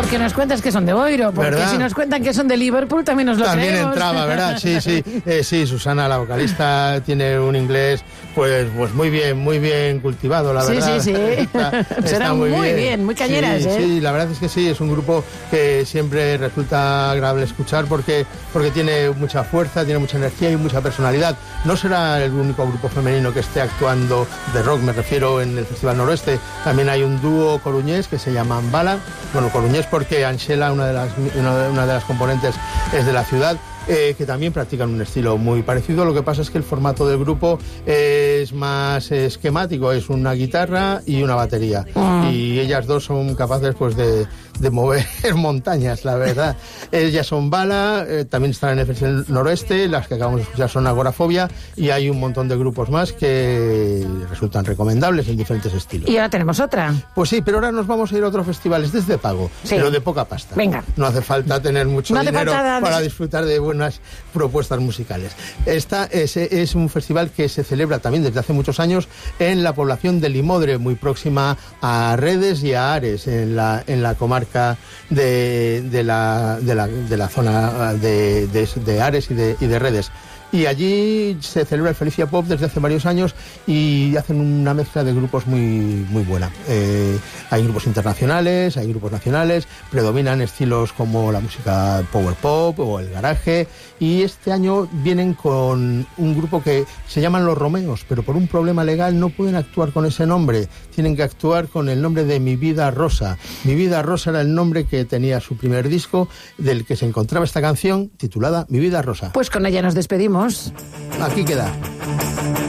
Porque nos cuentas que son de Boiro, porque ¿verdad? Si nos cuentan que son de Liverpool también nos lo también creemos. Entraba, ¿verdad? Sí, Susana, la vocalista, tiene un inglés pues muy bien cultivado, la verdad. Sí. Serán muy bien, muy cañeras, Sí, la verdad es que sí, es un grupo que siempre resulta agradable escuchar porque tiene mucha fuerza, tiene mucha energía y mucha personalidad. No será el único grupo femenino que esté actuando de rock, me refiero, en el Festival Noroeste. También hay un dúo coruñés que se llama Ambala. Bueno, coruñés porque Anxela, una de las componentes, es de la ciudad. Que también practican un estilo muy parecido. Lo que pasa es que el formato del grupo es más esquemático, es una guitarra y una batería. Y ellas dos son capaces pues de mover montañas, la verdad. Ellas son Bala, también están en el Festival Noroeste, las que acabamos de escuchar son Agorafobia, y hay un montón de grupos más que resultan recomendables en diferentes estilos. Y ahora tenemos otra. Pues sí, pero ahora nos vamos a ir a otros festivales desde pago, pero de poca pasta. Venga. No hace falta tener mucho dinero para disfrutar de buenas propuestas musicales. Esta es un festival que se celebra también desde hace muchos años en la población de Limodre, muy próxima a Redes y a Ares, en la comarca de la zona de Ares y de Redes. Y allí se celebra el Felicia Pop desde hace varios años y hacen una mezcla de grupos muy buena. Hay grupos internacionales, hay grupos nacionales, predominan estilos como la música power pop o el garaje, y este año vienen con un grupo que se llaman Los Romeos, pero por un problema legal no pueden actuar con ese nombre, tienen que actuar con el nombre de Mi Vida Rosa. Mi Vida Rosa era el nombre que tenía su primer disco, del que se encontraba esta canción titulada Mi Vida Rosa. Pues con ella nos despedimos. Aquí queda.